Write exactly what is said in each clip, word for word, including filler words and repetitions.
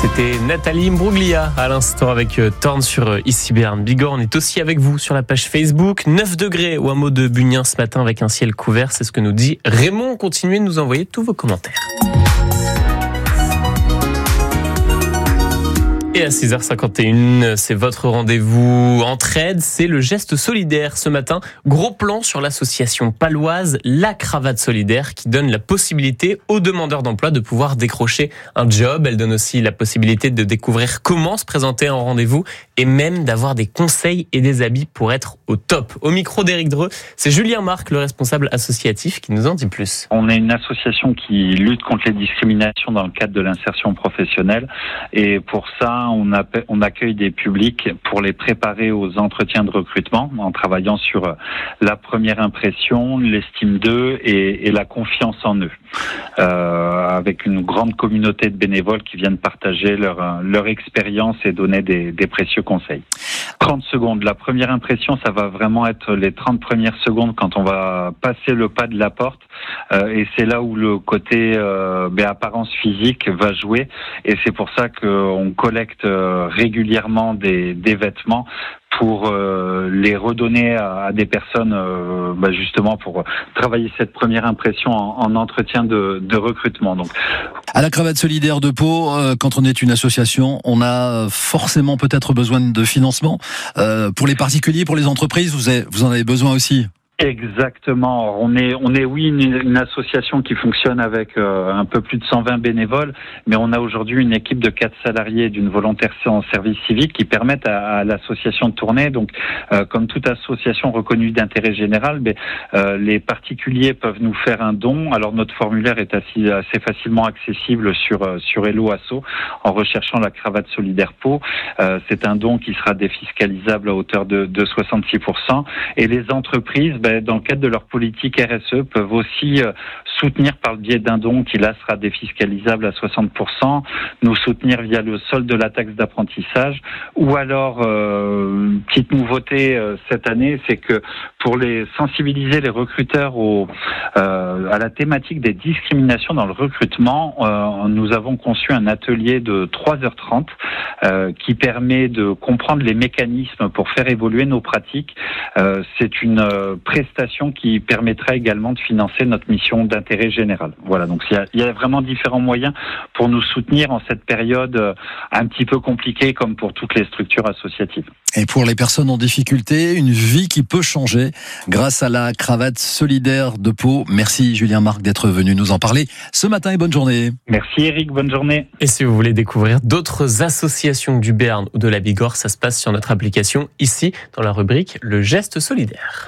C'était Nathalie Imbruglia à l'instant avec Torn sur Ici Béarn. Bigorre, on est aussi avec vous sur la page Facebook. neuf degrés au hameau de Bugnin ce matin avec un ciel couvert, c'est ce que nous dit Raymond. Continuez de nous envoyer tous vos commentaires. Et à six heures cinquante et une, c'est votre rendez-vous entraide, c'est le geste solidaire ce matin. Gros plan sur l'association paloise La Cravate Solidaire qui donne la possibilité aux demandeurs d'emploi de pouvoir décrocher un job. Elle donne aussi la possibilité de découvrir comment se présenter en rendez-vous et même d'avoir des conseils et des habits pour être au top. Au micro d'Éric Dreux, c'est Julien Marc, le responsable associatif, qui nous en dit plus. On est une association qui lutte contre les discriminations dans le cadre de l'insertion professionnelle et pour ça, On, appelle, on accueille des publics pour les préparer aux entretiens de recrutement en travaillant sur la première impression, l'estime d'eux et, et la confiance en eux. Euh, avec une grande communauté de bénévoles qui viennent partager leur, leur expérience et donner des, des précieux conseils. trente secondes. La première impression, ça va vraiment être les trente premières secondes quand on va passer le pas de la porte. Euh, et c'est là où le côté euh, ben, apparence physique va jouer. Et c'est pour ça qu'on collecte euh, régulièrement des, des vêtements pour euh, les redonner à, à des personnes euh, bah justement pour travailler cette première impression en, en entretien de, de recrutement. Donc, à la Cravate Solidaire de Pau, euh, quand on est une association, on a forcément peut-être besoin de financement. Euh, pour les particuliers, pour les entreprises, vous, avez, vous en avez besoin aussi. Exactement. On est, on est oui une, une association qui fonctionne avec euh, un peu plus de cent vingt bénévoles, mais on a aujourd'hui une équipe de quatre salariés d'une volontaire en service civique qui permettent à, à l'association de tourner. Donc, euh, comme toute association reconnue d'intérêt général, mais, euh, les particuliers peuvent nous faire un don. Alors notre formulaire est assez, assez facilement accessible sur euh, sur Hello Asso en recherchant la Cravate Solidaire Pau. Euh, c'est un don qui sera défiscalisable à hauteur de, de soixante-six pour cent. Et les entreprises, ben, dans le cadre de leur politique R S E, peuvent aussi euh, soutenir par le biais d'un don qui là sera défiscalisable à soixante pour cent, nous soutenir via le solde de la taxe d'apprentissage, ou alors, euh, une petite nouveauté euh, cette année, c'est que pour les sensibiliser les recruteurs au, euh, à la thématique des discriminations dans le recrutement, euh, nous avons conçu un atelier de trois heures trente euh, qui permet de comprendre les mécanismes pour faire évoluer nos pratiques. Euh, c'est une euh, prestation qui permettra également de financer notre mission d'intérêt général. Voilà, donc il y a, il y a vraiment différents moyens pour nous soutenir en cette période euh, un petit peu compliquée comme pour toutes les structures associatives. Et pour les personnes en difficulté, une vie qui peut changer grâce à la Cravate Solidaire de Pau. Merci Julien Marc d'être venu nous en parler ce matin et bonne journée. Merci Eric, bonne journée. Et si vous voulez découvrir d'autres associations du Béarn ou de la Bigorre, ça se passe sur notre application ici dans la rubrique Le Geste Solidaire.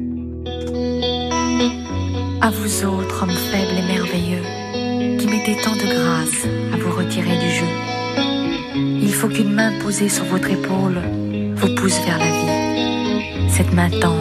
À vous autres, hommes faibles et merveilleux, qui mettez tant de grâce à vous retirer du jeu. Il faut qu'une main posée sur votre épaule vous pousse vers la vie. Cette main tendre